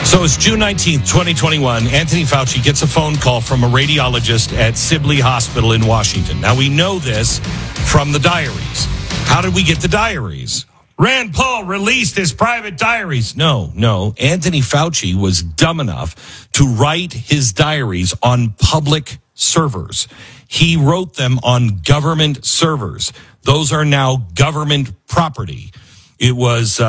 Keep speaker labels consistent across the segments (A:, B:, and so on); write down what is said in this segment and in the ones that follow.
A: So it's June 19th, 2021. Anthony Fauci gets a phone call from a radiologist at Sibley Hospital in Washington. Now, we know this from the diaries. How did we get the diaries? Rand Paul released his private diaries. No. Anthony Fauci was dumb enough to write his diaries on public servers. He wrote them on government servers. Those are now government property. It was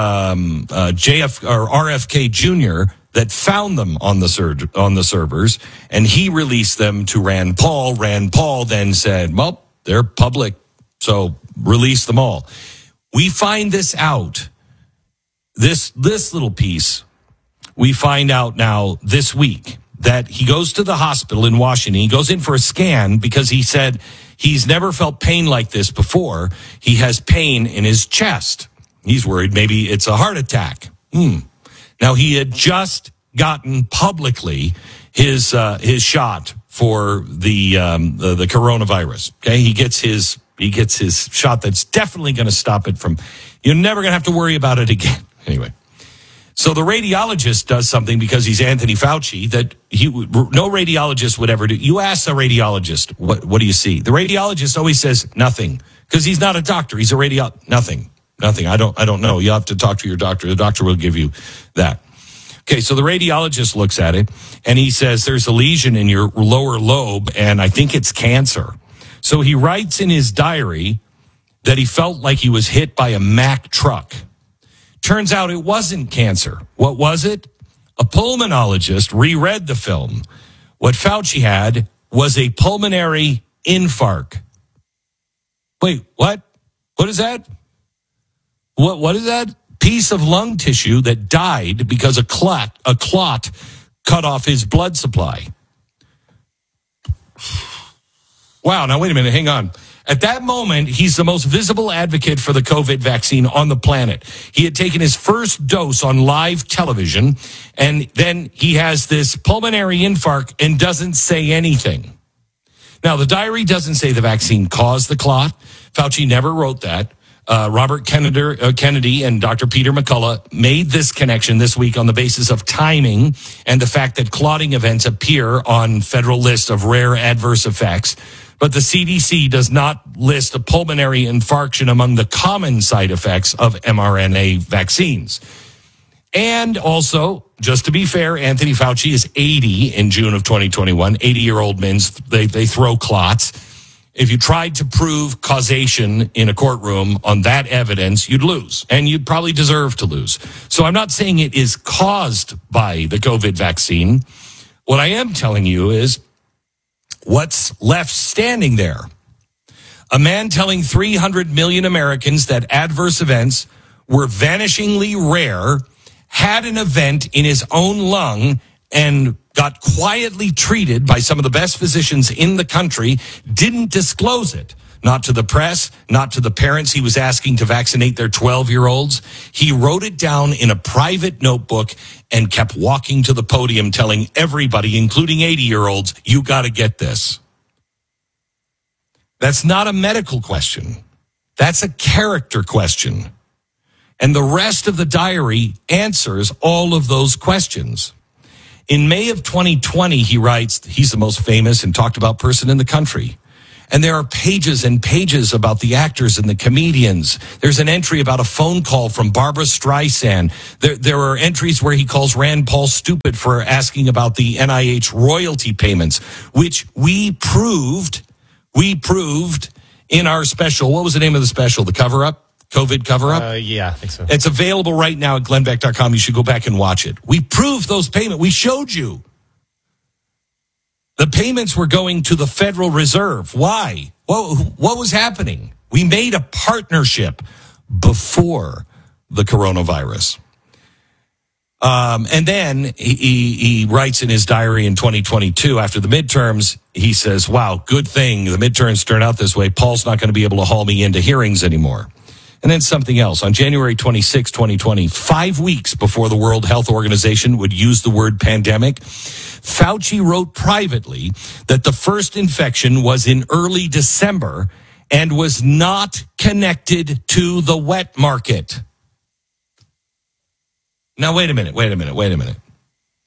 A: RFK Jr. that found them on the servers, and he released them to Rand Paul. Rand Paul then said, well, they're public, so release them all. We find this out, this little piece, we find out now this week that he goes to the hospital in Washington. He goes in for a scan because he said he's never felt pain like this before. He has pain in his chest. He's worried maybe it's a heart attack. Now, he had just gotten publicly his shot for the coronavirus. Okay, he gets his shot that's definitely going to stop it from. You're never going to have to worry about it again. Anyway, so the radiologist does something because he's Anthony Fauci that no radiologist would ever do. You ask a radiologist, what do you see? The radiologist always says nothing because he's not a doctor. He's a Nothing. I don't know. You have to talk to your doctor. The doctor will give you that. Okay, so the radiologist looks at it, and he says, there's a lesion in your lower lobe, and I think it's cancer. So he writes in his diary that he felt like he was hit by a Mack truck. Turns out it wasn't cancer. What was it? A pulmonologist reread the film. What Fauci had was a pulmonary infarct. Wait, what? What is that? What is that? Piece of lung tissue that died because a clot cut off his blood supply. Wow, now wait a minute, hang on. At that moment, he's the most visible advocate for the COVID vaccine on the planet. He had taken his first dose on live television, and then he has this pulmonary infarct and doesn't say anything. Now, the diary doesn't say the vaccine caused the clot. Fauci never wrote that. Robert Kennedy and Dr. Peter McCullough made this connection this week on the basis of timing and the fact that clotting events appear on federal lists of rare adverse effects. But the CDC does not list a pulmonary infarction among the common side effects of mRNA vaccines. And also, just to be fair, Anthony Fauci is 80 in June of 2021. 80-year-old men, they throw clots. If you tried to prove causation in a courtroom on that evidence, you'd lose, and you'd probably deserve to lose. So I'm not saying it is caused by the COVID vaccine. What I am telling you is what's left standing there. A man telling 300 million Americans that adverse events were vanishingly rare, had an event in his own lung, and got quietly treated by some of the best physicians in the country, didn't disclose it. Not to the press, not to the parents he was asking to vaccinate their 12-year-olds. He wrote it down in a private notebook and kept walking to the podium telling everybody, including 80-year-olds, you got to get this. That's not a medical question. That's a character question. And the rest of the diary answers all of those questions. In May of 2020, he writes, he's the most famous and talked about person in the country. And there are pages and pages about the actors and the comedians. There's an entry about a phone call from Barbara Streisand. There are entries where he calls Rand Paul stupid for asking about the NIH royalty payments, which we proved in our special. What was the name of the special? The cover-up? COVID cover-up?
B: Yeah, I think so.
A: It's available right now at glennbeck.com. You should go back and watch it. We proved those payments. We showed you. The payments were going to the Federal Reserve. Why? What was happening? We made a partnership before the coronavirus. And then he writes in his diary in 2022, after the midterms, he says, wow, good thing the midterms turned out this way. Paul's not going to be able to haul me into hearings anymore. And then something else. On January 26, 2020, 5 weeks before the World Health Organization would use the word pandemic, Fauci wrote privately that the first infection was in early December and was not connected to the wet market. Now, wait a minute.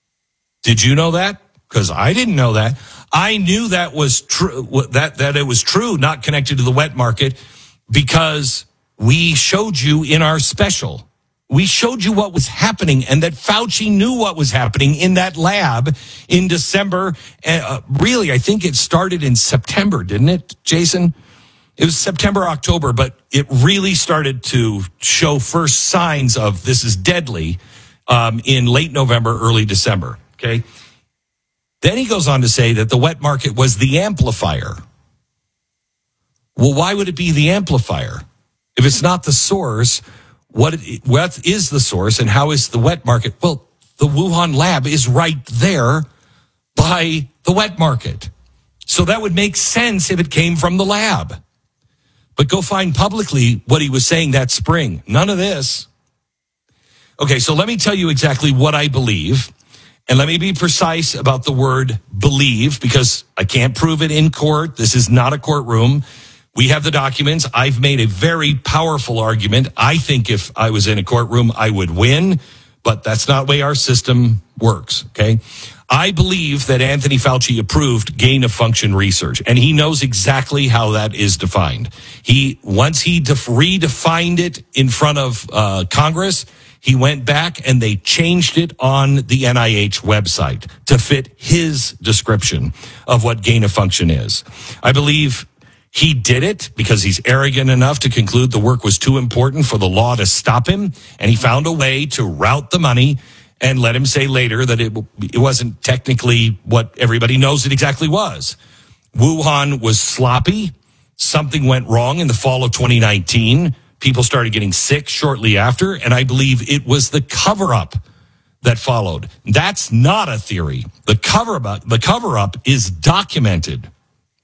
A: Did you know that? Because I didn't know that. I knew that was true, that it was true, not connected to the wet market, because we showed you in our special. We showed you what was happening, and that Fauci knew what was happening in that lab in December. Really, I think it started in September, didn't it, Jason? It was September, October, but it really started to show first signs of this is deadly in late November, early December, okay? Then he goes on to say that the wet market was the amplifier. Well, why would it be the amplifier? If it's not the source, what is the source and how is the wet market? Well, the Wuhan lab is right there by the wet market. So that would make sense if it came from the lab. But go find publicly what he was saying that spring. None of this. Okay, so let me tell you exactly what I believe. And let me be precise about the word believe, because I can't prove it in court. This is not a courtroom. We have the documents. I've made a very powerful argument. I think if I was in a courtroom, I would win, but that's not the way our system works, okay? I believe that Anthony Fauci approved gain of function research, and he knows exactly how that is defined. Once he redefined it in front of Congress, he went back and they changed it on the NIH website to fit his description of what gain of function is. I believe he did it because he's arrogant enough to conclude the work was too important for the law to stop him, and he found a way to route the money and let him say later that it wasn't technically what everybody knows it exactly was. Wuhan was sloppy. Something went wrong in the fall of 2019. People started getting sick shortly after, and I believe it was the cover-up that followed. That's not a theory. The cover-up is documented.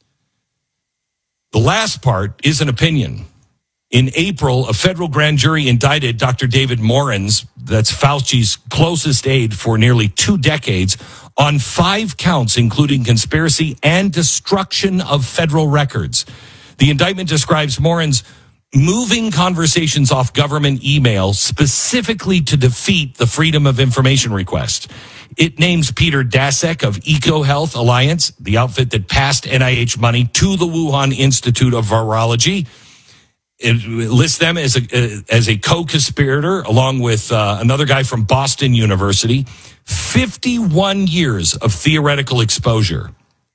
A: The last part is an opinion. In April, a federal grand jury indicted Dr. David Morens, that's Fauci's closest aide for nearly 2 decades, on 5 counts, including conspiracy and destruction of federal records. The indictment describes Morens moving conversations off government email specifically to defeat the Freedom of Information request. It names Peter Daszak of EcoHealth Alliance, the outfit that passed NIH money to the Wuhan Institute of Virology. It lists them as a co-conspirator, along with another guy from Boston University. 51 years of theoretical exposure.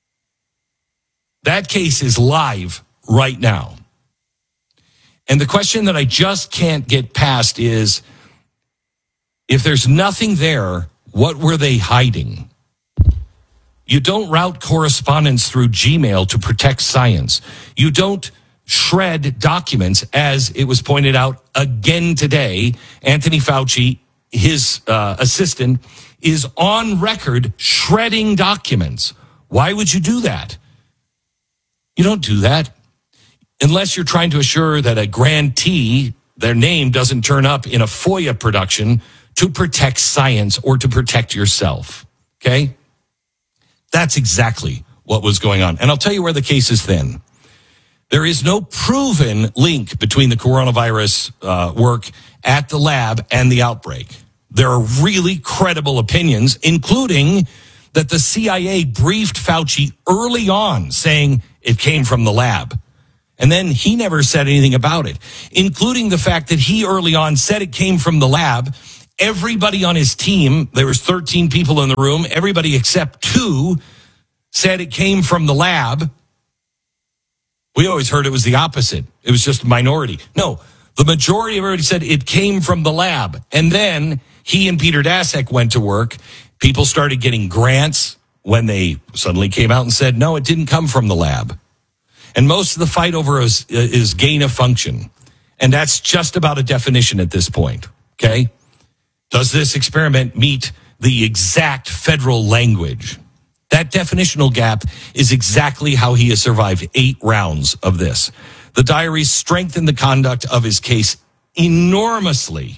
A: That case is live right now. And the question that I just can't get past is, if there's nothing there, what were they hiding? You don't route correspondence through Gmail to protect science. You don't shred documents, as it was pointed out again today. Anthony Fauci, his assistant, is on record shredding documents. Why would you do that? You don't do that unless you're trying to assure that a grantee, their name doesn't turn up in a FOIA production to protect science or to protect yourself. Okay? That's exactly what was going on. And I'll tell you where the case is thin. There is no proven link between the coronavirus work at the lab and the outbreak. There are really credible opinions, including that the CIA briefed Fauci early on saying it came from the lab. And then he never said anything about it, including the fact that he early on said it came from the lab. Everybody on his team, there was 13 people in the room, everybody except 2 said it came from the lab. We always heard it was the opposite. It was just a minority. No, the majority of everybody said it came from the lab. And then he and Peter Daszak went to work. People started getting grants when they suddenly came out and said, no, it didn't come from the lab. And most of the fight over is gain of function. And that's just about a definition at this point, okay? Does this experiment meet the exact federal language? That definitional gap is exactly how he has survived 8 rounds of this. The diaries strengthen the conduct of his case enormously,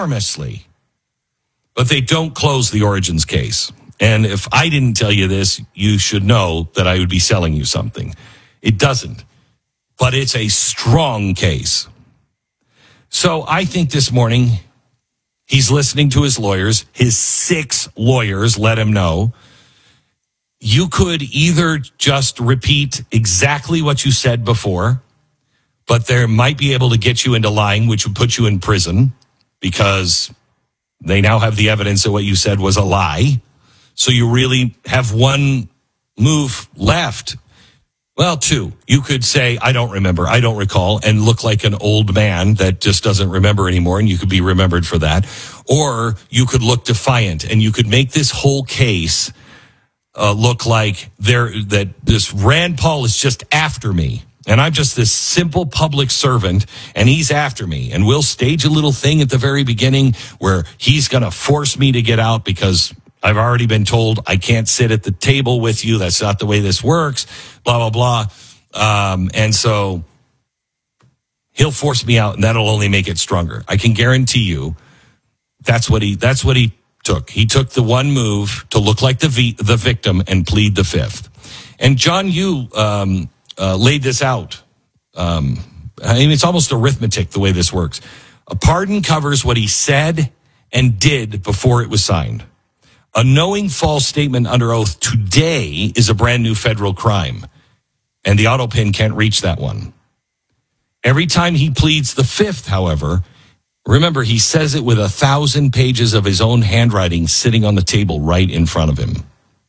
A: but they don't close the Origins case. And if I didn't tell you this, you should know that I would be selling you something. It doesn't, but it's a strong case. So I think this morning He's listening to his lawyers. His 6 lawyers let him know. You could either just repeat exactly what you said before, but they might be able to get you into lying, which would put you in prison because they now have the evidence that what you said was a lie. So you really have one move left. Well, 2. You could say, I don't remember, I don't recall, and look like an old man that just doesn't remember anymore, and you could be remembered for that. Or you could look defiant, and you could make this whole case look like that this Rand Paul is just after me. And I'm just this simple public servant, and he's after me. And we'll stage a little thing at the very beginning where he's going to force me to get out because I've already been told I can't sit at the table with you. That's not the way this works, blah, blah, blah. And so he'll force me out, and that'll only make it stronger. I can guarantee you that's what he took. He took the one move to look like the victim and plead the 5th. And John, you laid this out. I mean, it's almost arithmetic the way this works. A pardon covers what he said and did before it was signed. A knowing false statement under oath today is a brand new federal crime, and the autopin can't reach that one. Every time he pleads the 5th, however, remember, he says it with 1,000 pages of his own handwriting sitting on the table right in front of him.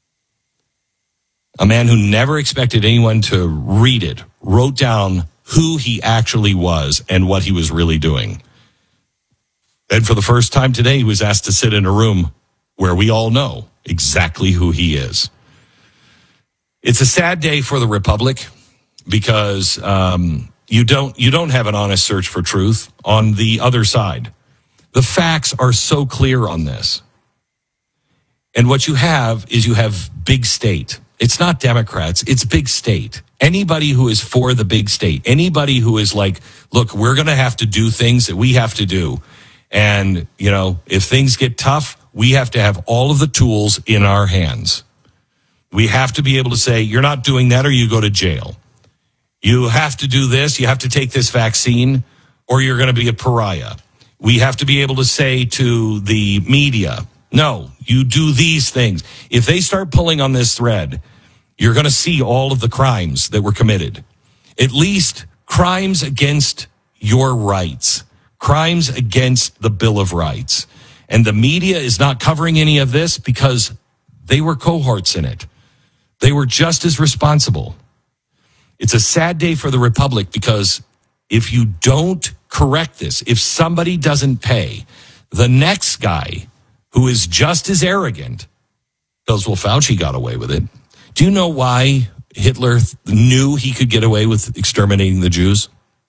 A: A man who never expected anyone to read it wrote down who he actually was and what he was really doing. And for the first time today, he was asked to sit in a room where we all know exactly who he is. It's a sad day for the Republic because you don't have an honest search for truth on the other side. The facts are so clear on this. And what you have is you have big state. It's not Democrats, it's big state. Anybody who is for the big state, anybody who is like, look, we're going to have to do things that we have to do. And, if things get tough, we have to have all of the tools in our hands. We have to be able to say, you're not doing that or you go to jail. You have to do this, you have to take this vaccine, or you're going to be a pariah. We have to be able to say to the media, no, you do these things. If they start pulling on this thread, you're going to see all of the crimes that were committed. At least crimes against your rights, crimes against the Bill of Rights. And the media is not covering any of this because they were cohorts in it. They were just as responsible. It's a sad day for the Republic because if you don't correct this, if somebody doesn't pay, the next guy who is just as arrogant goes, well, Fauci got away with it. Do you know why Hitler knew he could get away with exterminating the Jews?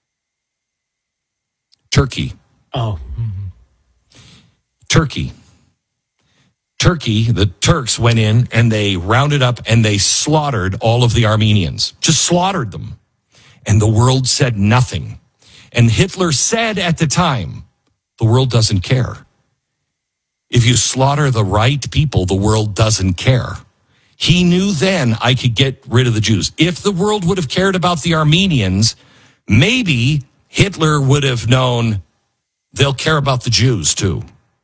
A: Turkey.
B: Oh.
A: Turkey, the Turks went in and they rounded up and they slaughtered all of the Armenians. Just slaughtered them. And the world said nothing. And Hitler said at the time, the world doesn't care. If you slaughter the right people, the world doesn't care. He knew then I could get rid of the Jews. If the world would have cared about the Armenians, maybe Hitler would have known they'll care about the Jews too.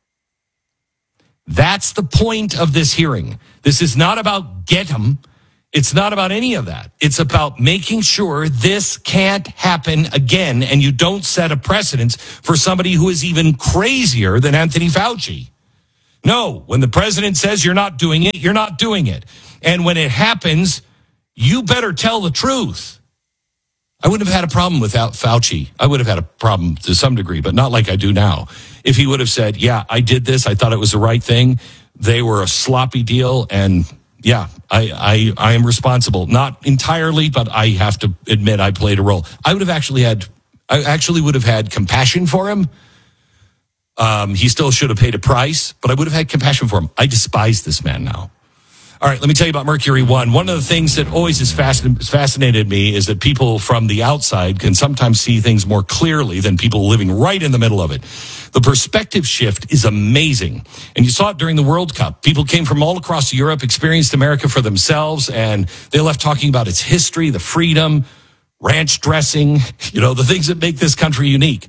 A: That's the point of this hearing. This is not about get 'em. It's not about any of that. It's about making sure this can't happen again and you don't set a precedent for somebody who is even crazier than Anthony Fauci. No, when the president says you're not doing it, you're not doing it. And when it happens, you better tell the truth. I wouldn't have had a problem without Fauci. I would have had a problem to some degree, but not like I do now. If he would have said, yeah, I did this, I thought it was the right thing, they were a sloppy deal, and yeah, I am responsible. Not entirely, but I have to admit I played a role. I actually would have had compassion for him. He still should have paid a price, but I would have had compassion for him. I despise this man now. All right, let me tell you about Mercury One. One of the things that always has fascinated me is that people from the outside can sometimes see things more clearly than people living right in the middle of it. The perspective shift is amazing. And you saw it during the World Cup. People came from all across Europe, experienced America for themselves, and they left talking about its history, the freedom, ranch dressing, the things that make this country unique.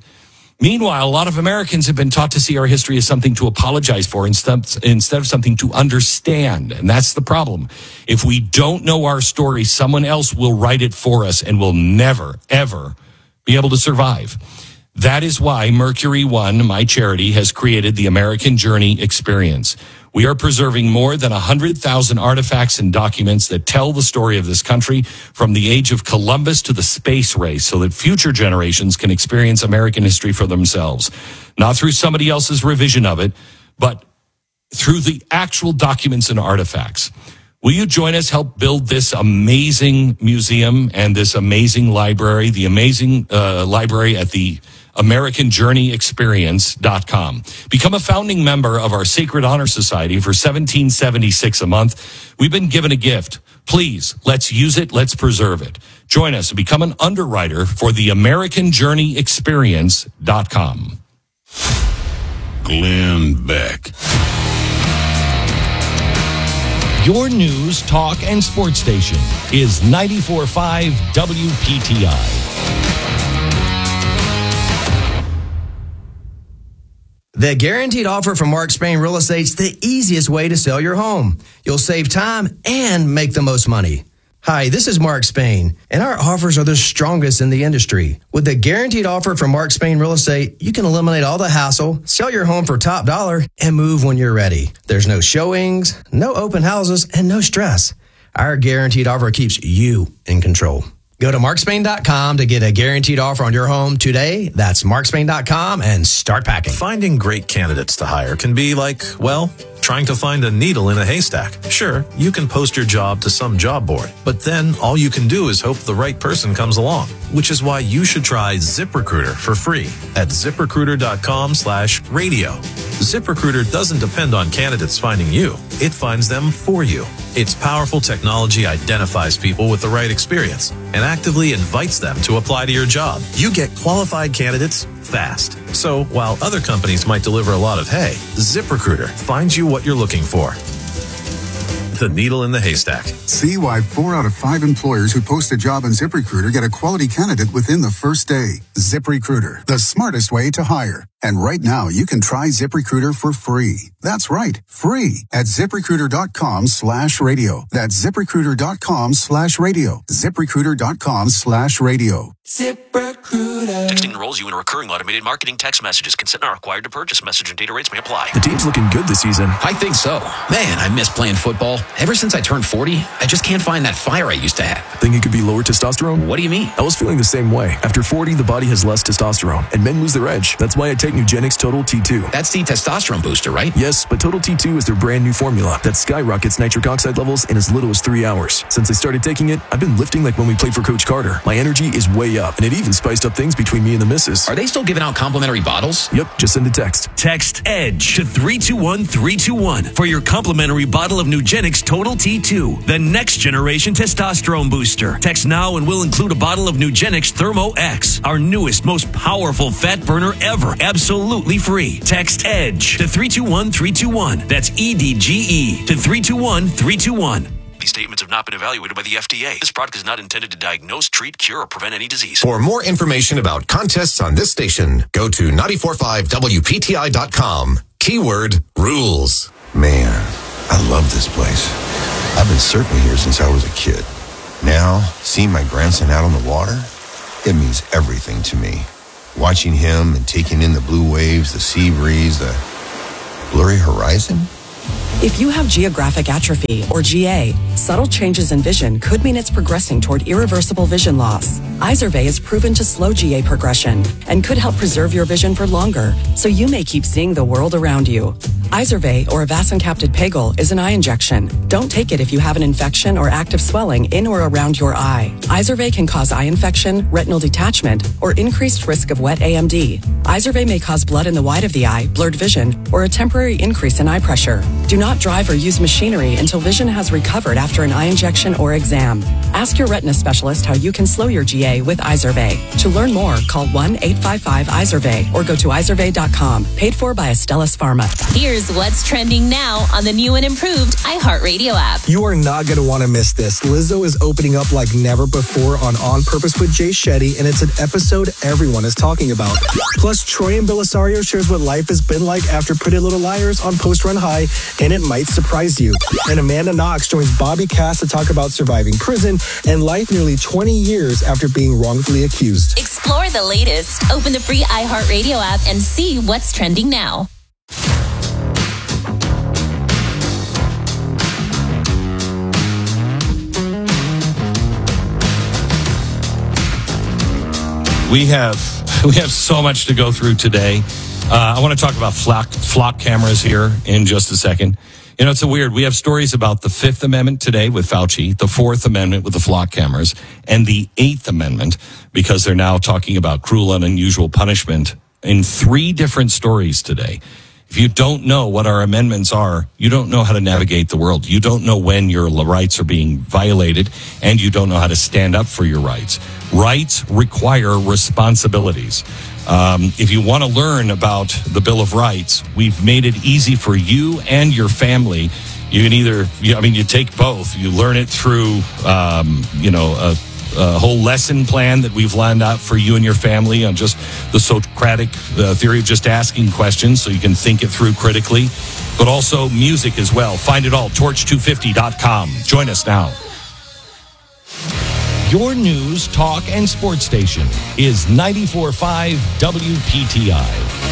A: Meanwhile, a lot of Americans have been taught to see our history as something to apologize for instead of something to understand. And that's the problem. If we don't know our story, someone else will write it for us and will never, ever be able to survive. That is why Mercury One, my charity, has created the American Journey Experience. We are preserving more than 100,000 artifacts and documents that tell the story of this country from the age of Columbus to the space race so that future generations can experience American history for themselves. Not through somebody else's revision of it, but through the actual documents and artifacts. Will you join us, help build this amazing museum and this amazing library, the amazing library at the AmericanJourneyExperience.com. Become a founding member of our Sacred Honor Society for $17.76 a month. We've been given a gift. Please, let's use it. Let's preserve it. Join us and become an underwriter for the AmericanJourneyExperience.com.
B: Glenn Beck.
A: Your news, talk, and sports station is 94.5 WPTI.
C: The Guaranteed Offer from Mark Spain Real Estate's the easiest way to sell your home. You'll save time and make the most money. Hi, this is Mark Spain, and our offers are the strongest in the industry. With the Guaranteed Offer from Mark Spain Real Estate, you can eliminate all the hassle, sell your home for top dollar, and move when you're ready. There's no showings, no open houses, and no stress. Our Guaranteed Offer keeps you in control. Go to markspain.com to get a guaranteed offer on your home today. That's markspain.com and start packing.
D: Finding great candidates to hire can be like, well, trying to find a needle in a haystack. Sure, you can post your job to some job board, but then all you can do is hope the right person comes along, which is why you should try ZipRecruiter for free at ZipRecruiter.com/radio. ZipRecruiter doesn't depend on candidates finding you. It finds them for you. Its powerful technology identifies people with the right experience and actively invites them to apply to your job. You get qualified candidates fast. So while other companies might deliver a lot of hay, ZipRecruiter finds you what you're looking for. The needle in the haystack.
E: See why 4 out of 5 employers who post a job on ZipRecruiter get a quality candidate within the first day. ZipRecruiter, the smartest way to hire. And right now, you can try ZipRecruiter for free. That's right, free at ZipRecruiter.com/radio. That's ZipRecruiter.com/radio. ZipRecruiter.com/radio.
F: ZipRecruiter. Texting enrolls you in recurring automated marketing text messages. Consent not required to purchase. Message and data rates may apply.
G: The team's looking good this season.
H: I think so. Man, I miss playing football. Ever since I turned 40, I just can't find that fire I used to have.
G: Think it could be lower testosterone?
H: What do you mean?
G: I was feeling the same way. After 40, the body has less testosterone, and men lose their edge. That's why I take Nugenix Total T2.
H: That's the testosterone booster, right?
G: Yes, but Total T2 is their brand new formula that skyrockets nitric oxide levels in as little as 3 hours. Since I started taking it, I've been lifting like when we played for Coach Carter. My energy is way up, and it even spiced up things between me and the missus.
H: Are they still giving out complimentary bottles?
G: Yep, just send a text.
I: Text EDGE to 321-321 for your complimentary bottle of Nugenix Total T2, the next generation testosterone booster. Text now and we'll include a bottle of Nugenix Thermo X, our newest, most powerful fat burner ever, absolutely free. Text EDGE to 321-321. That's EDGE to 321-321.
F: These statements have not been evaluated by the FDA. This product is not intended to diagnose, treat, cure, or prevent any disease.
J: For more information about contests on this station, go to 945WPTI.com. Keyword rules.
K: Man, I love this place. I've been surfing here since I was a kid. Now, seeing my grandson out on the water, it means everything to me. Watching him and taking in the blue waves, the sea breeze, the blurry horizon.
L: If you have geographic atrophy, or GA, subtle changes in vision could mean it's progressing toward irreversible vision loss. Izervay is proven to slow GA progression and could help preserve your vision for longer, so you may keep seeing the world around you. Izervay, or avacincaptad pegol, is an eye injection. Don't take it if you have an infection or active swelling in or around your eye. Izervay can cause eye infection, retinal detachment, or increased risk of wet AMD. Izervay may cause blood in the white of the eye, blurred vision, or a temporary increase in eye pressure. Do not drive or use machinery until vision has recovered after an eye injection or exam. Ask your retina specialist how you can slow your GA with Izervay. To learn more, call 1-855-IZERVAY or go to izervay.com. Paid for by Astellas Pharma.
M: Here's
B: Here's what's trending now on the new and improved iHeartRadio app.
M: You are not going to want to miss this. Lizzo is opening up like never before on Purpose with Jay Shetty, and it's an episode everyone is talking about. Plus, Troy and Belisario shares what life has been like after Pretty Little Liars on Post Run High, and it might surprise you. And Amanda Knox joins Bobby Cass to talk about surviving prison and life nearly 20 years after being wrongfully accused.
B: Explore the latest. Open the free iHeartRadio app and see what's trending now.
A: We have so much to go through today. I want to talk about flock cameras here in just a second. You know, it's weird. We have stories about the Fifth Amendment today with Fauci, the Fourth Amendment with the flock cameras, and the Eighth Amendment, because they're now talking about cruel and unusual punishment in 3 different stories today. If you don't know what our amendments are, you don't know how to navigate the world. You don't know when your rights are being violated, and you don't know how to stand up for your rights. Rights require responsibilities. If you want to learn about the Bill of Rights, we've made it easy for you and your family. You can you take both. You learn it through, a whole lesson plan that we've lined out for you and your family on just the Socratic theory of just asking questions so you can think it through critically, but also music as well. Find it all, torch250.com. Join us now. Your news, talk, and sports station is 94.5 WPTI.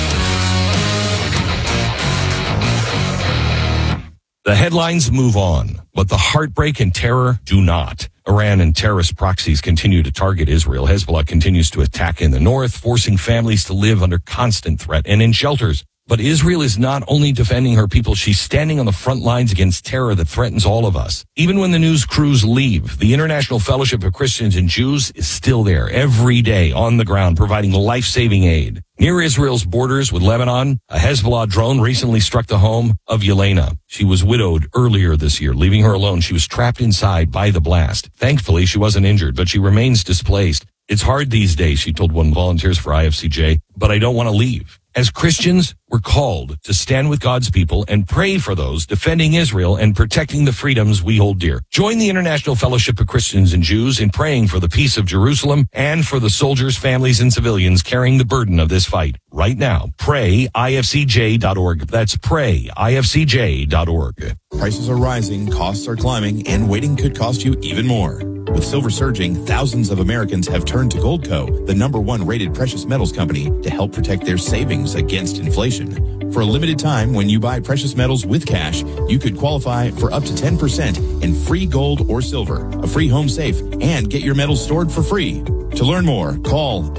A: The headlines move on, but the heartbreak and terror do not. Iran and terrorist proxies continue to target Israel. Hezbollah continues to attack in the north, forcing families to live under constant threat and in shelters. But Israel is not only defending her people, she's standing on the front lines against terror that threatens all of us. Even when the news crews leave, the International Fellowship of Christians and Jews is still there every day on the ground, providing life-saving aid. Near Israel's borders with Lebanon, a Hezbollah drone recently struck the home of Yelena. She was widowed earlier this year, leaving her alone. She was trapped inside by the blast. Thankfully, she wasn't injured, but she remains displaced. It's hard these days, she told one Volunteers for IFCJ, but I don't want to leave. As Christians, we're called to stand with God's people and pray for those defending Israel and protecting the freedoms we hold dear. Join the International Fellowship of Christians and Jews in praying for the peace of Jerusalem and for the soldiers, families, and civilians carrying the burden of this fight. Right now, pray ifcj.org. That's pray ifcj.org.
N: Prices are rising, costs are climbing, and waiting could cost you even more. With silver surging, thousands of Americans have turned to Goldco, the #1 rated precious metals company, to help protect their savings against inflation. For a limited time, when you buy precious metals with cash, you could qualify for up to 10% in free gold or silver, a free home safe, and get your metals stored for free. To learn more, call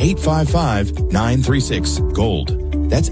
N: 855-936-GOLD. That's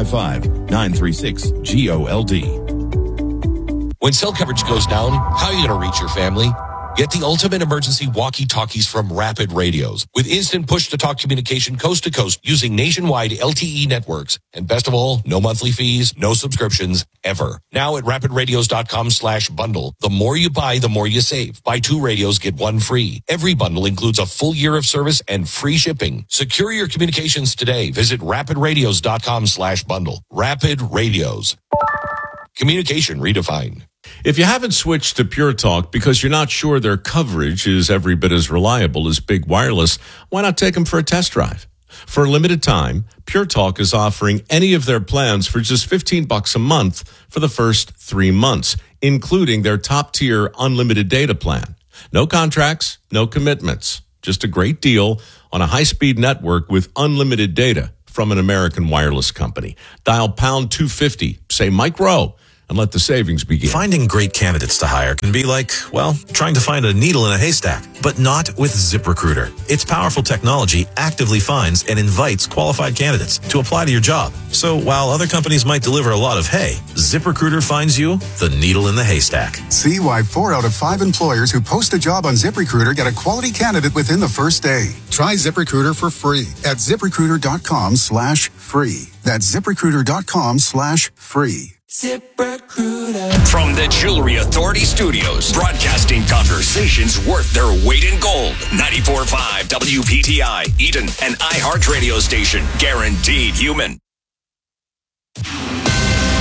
N: 855-936-GOLD.
A: When cell coverage goes down, how are you going to reach your family? Get the ultimate emergency walkie-talkies from Rapid Radios with instant push-to-talk communication coast to coast using nationwide LTE networks. And best of all, no monthly fees, no subscriptions, ever. Now at rapidradios.com/bundle. The more you buy, the more you save. Buy 2 radios, get 1 free. Every bundle includes a full year of service and free shipping. Secure your communications today. Visit rapidradios.com/bundle. Rapid Radios. Communication redefined.
O: If you haven't switched to Pure Talk because you're not sure their coverage is every bit as reliable as Big Wireless, why not take them for a test drive? For a limited time, Pure Talk is offering any of their plans for just $15 a month for the first 3 months, including their top-tier unlimited data plan. No contracts, no commitments, just a great deal on a high-speed network with unlimited data from an American wireless company. Dial pound 250, say Mike Rowe, and let the savings begin.
D: Finding great candidates to hire can be like, well, trying to find a needle in a haystack, but not with ZipRecruiter. Its powerful technology actively finds and invites qualified candidates to apply to your job. So while other companies might deliver a lot of hay, ZipRecruiter finds you the needle in the haystack.
E: See why 4 out of 5 employers who post a job on ZipRecruiter get a quality candidate within the first day. Try ZipRecruiter for free at ZipRecruiter.com/free. That's ZipRecruiter.com/free.
P: ZipRecruiter. From the Jewelry Authority Studios, broadcasting conversations worth their weight in gold. 94.5 WPTI, Eden, an iHeart radio station, guaranteed human.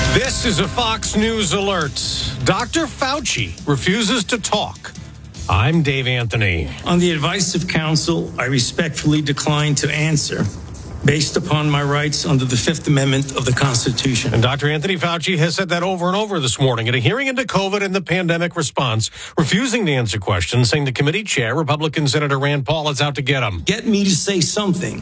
Q: This is a Fox News alert. Dr. Fauci refuses to talk. I'm Dave Anthony.
R: On the advice of counsel, I respectfully decline to answer based upon my rights under the Fifth Amendment of the Constitution.
Q: And Dr. Anthony Fauci has said that over and over this morning at a hearing into COVID and the pandemic response, refusing to answer questions, saying the committee chair, Republican Senator Rand Paul, is out to get him.
R: Get me to say something,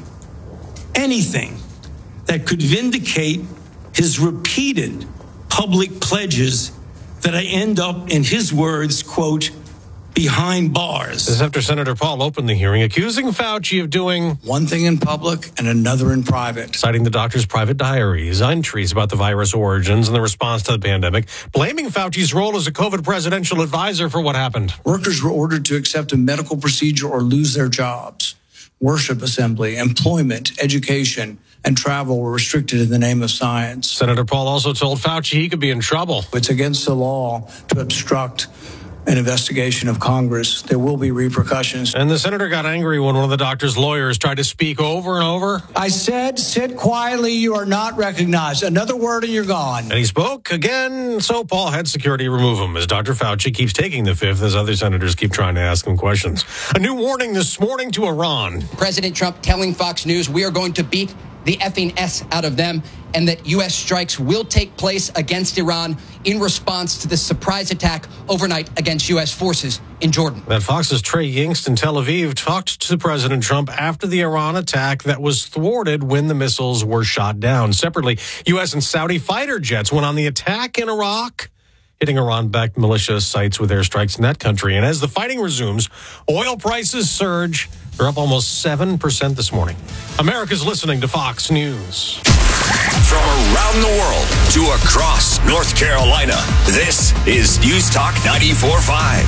R: anything, that could vindicate his repeated public pledges that I end up, in his words, quote, behind bars.
Q: This is after Senator Paul opened the hearing, accusing Fauci of doing
S: one thing in public and another in private.
Q: Citing the doctor's private diaries, entries about the virus origins and the response to the pandemic, blaming Fauci's role as a COVID presidential advisor for what happened.
S: Workers were ordered to accept a medical procedure or lose their jobs. Worship assembly, employment, education, and travel were restricted in the name of science.
Q: Senator Paul also told Fauci he could be in trouble.
S: It's against the law to obstruct an investigation of Congress. There will be repercussions.
Q: And the senator got angry when one of the doctor's lawyers tried to speak over and over.
S: I said, sit quietly. You are not recognized. Another word and you're gone.
Q: And he spoke again, so Paul had security remove him as Dr. Fauci keeps taking the fifth as other senators keep trying to ask him questions. A new warning this morning to Iran.
T: President Trump telling Fox News we are going to beat the effing S out of them, and that U.S. strikes will take place against Iran in response to the surprise attack overnight against U.S. forces in Jordan.
Q: That Fox's Trey Yingst in Tel Aviv talked to President Trump after the Iran attack that was thwarted when the missiles were shot down. Separately, U.S. and Saudi fighter jets went on the attack in Iraq, hitting Iran-backed militia sites with airstrikes in that country. And as the fighting resumes, oil prices surge. They're up almost 7% this morning. America's listening to Fox News.
P: From around the world to across North Carolina, this is News Talk 94.5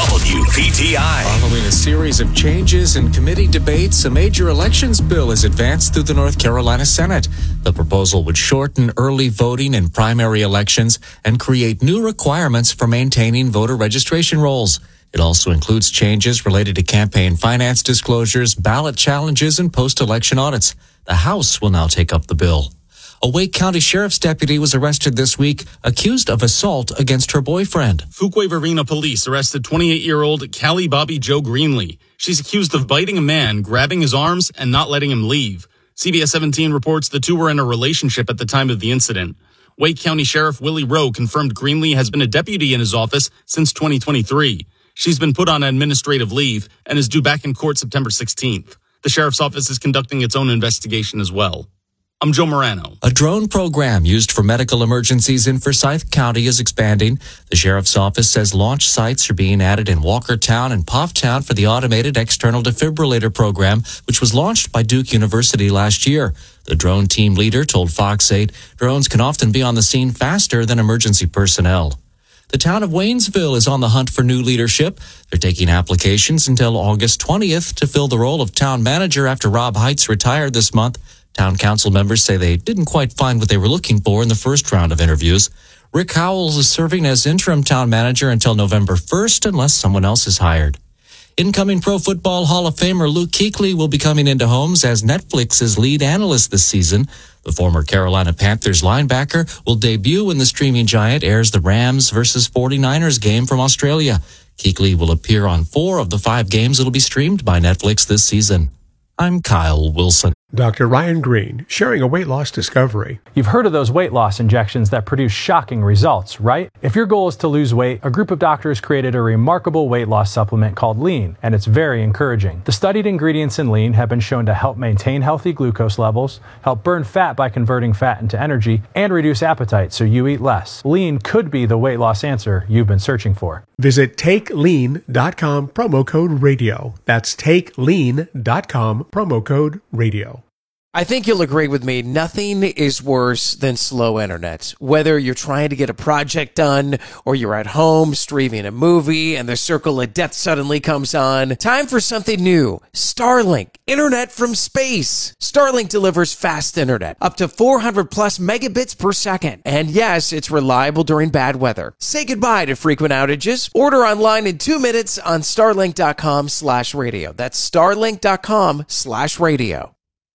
P: WPTI.
U: Following a series of changes in committee debates, a major elections bill is advanced through the North Carolina Senate. The proposal would shorten early voting in primary elections and create new requirements for maintaining voter registration rolls. It also includes changes related to campaign finance disclosures, ballot challenges, and post-election audits. The House will now take up the bill. A Wake County Sheriff's deputy was arrested this week, accused of assault against her boyfriend.
V: Fuquay-Varina police arrested 28-year-old Callie Bobby Joe Greenlee. She's accused of biting a man, grabbing his arms, and not letting him leave. CBS 17 reports the two were in a relationship at the time of the incident. Wake County Sheriff Willie Rowe confirmed Greenlee has been a deputy in his office since 2023. She's been put on administrative leave and is due back in court September 16th. The sheriff's office is conducting its own investigation as well. I'm Joe Morano.
U: A drone program used for medical emergencies in Forsyth County is expanding. The sheriff's office says launch sites are being added in Walkertown and Pofftown for the automated external defibrillator program, which was launched by Duke University last year. The drone team leader told Fox 8 drones can often be on the scene faster than emergency personnel. The town of Waynesville is on the hunt for new leadership. They're taking applications until August 20th to fill the role of town manager after Rob Heitz retired this month. Town council members say they didn't quite find what they were looking for in the first round of interviews. Rick Howells is serving as interim town manager until November 1st unless someone else is hired. Incoming Pro Football Hall of Famer Luke Kuechly will be coming into homes as Netflix's lead analyst this season. The former Carolina Panthers linebacker will debut when the streaming giant airs the Rams versus 49ers game from Australia. Kuechly will appear on 4 of the 5 games that will be streamed by Netflix this season. I'm Kyle Wilson.
W: Dr. Ryan Green, sharing a weight loss discovery.
X: You've heard of those weight loss injections that produce shocking results, right? If your goal is to lose weight, a group of doctors created a remarkable weight loss supplement called Lean, and it's very encouraging. The studied ingredients in Lean have been shown to help maintain healthy glucose levels, help burn fat by converting fat into energy, and reduce appetite so you eat less. Lean could be the weight loss answer you've been searching for.
W: Visit TakeLean.com, promo code radio. That's TakeLean.com, promo code radio.
Y: I think you'll agree with me, nothing is worse than slow internet. Whether you're trying to get a project done or you're at home streaming a movie and the circle of death suddenly comes on, time for something new. Starlink, internet from space. Starlink delivers fast internet, up to 400 plus megabits per second. And yes, it's reliable during bad weather. Say goodbye to frequent outages. Order online in 2 minutes on starlink.com/radio. That's starlink.com/radio.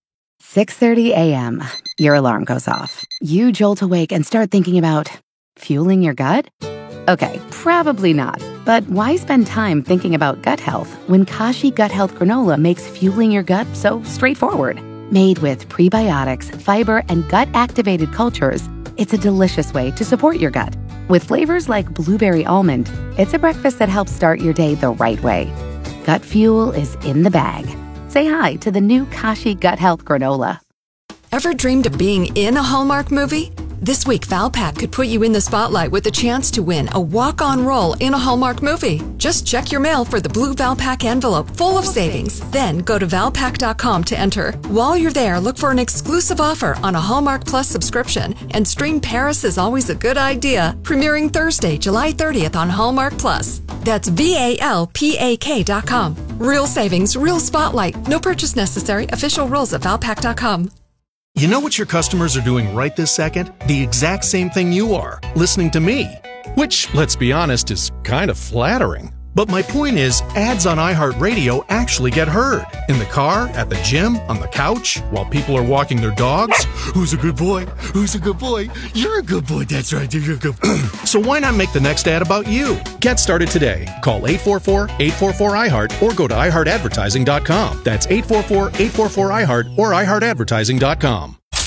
C: 6:30 a.m. Your alarm goes off. You jolt awake and start thinking about fueling your gut? Okay, probably not. But why spend time thinking about gut health when Kashi Gut Health Granola makes fueling your gut so straightforward? Made with prebiotics, fiber, and gut-activated cultures, it's a delicious way to support your gut. With flavors like blueberry almond, it's a breakfast that helps start your day the right way. Gut fuel is in the bag. Say hi to the new Kashi Gut Health Granola.
F: Ever dreamed of being in a Hallmark movie? This week, Valpak could put you in the spotlight with a chance to win a walk-on role in a Hallmark movie. Just check your mail for the blue Valpak envelope full of savings. Then go to Valpak.com to enter. While you're there, look for an exclusive offer on a Hallmark Plus subscription and stream Paris is Always a Good Idea, premiering Thursday, July 30th on Hallmark Plus. That's VALPAK.com. Real savings, real spotlight. No purchase necessary. Official rules at Valpak.com.
G: You know what your customers are doing right this second? The exact same thing you are, listening to me. Which, let's be honest, is kind of flattering. But my point is, ads on iHeartRadio actually get heard. In the car, at the gym, on the couch, while people are walking their dogs. Who's a good boy? Who's a good boy? You're a good boy. That's right. You're a good boy. So why not make the next ad about you? Get started today. Call 844-844-iHeart or go to iHeartAdvertising.com. That's 844-844-iHeart or iHeartAdvertising.com.